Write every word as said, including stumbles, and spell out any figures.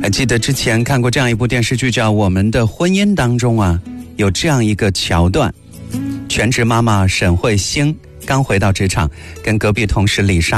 还记得之前看过这样一部电视剧叫《我们的婚姻》当中啊，有这样一个桥段，全职妈妈沈慧星刚回到职场，跟隔壁同事李莎